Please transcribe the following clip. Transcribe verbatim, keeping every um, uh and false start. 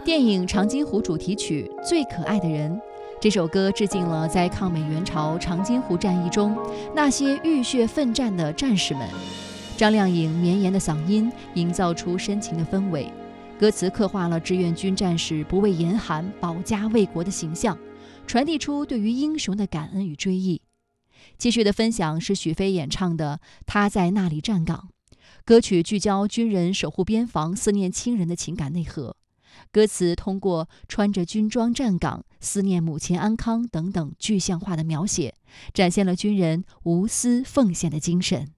电影《长津湖》主题曲《最可爱的人》，这首歌致敬了在抗美援朝长津湖战役中那些浴血奋战的战士们。张靓颖绵延的嗓音营造出深情的氛围，歌词刻画了志愿军战士不畏严寒、保家卫国的形象，传递出对于英雄的感恩与追忆。继续的分享是许飞演唱的《他在那里站岗》，歌曲聚焦军人守护边防、思念亲人的情感内核。歌词通过穿着军装站岗、思念母亲安康等等具象化的描写，展现了军人无私奉献的精神。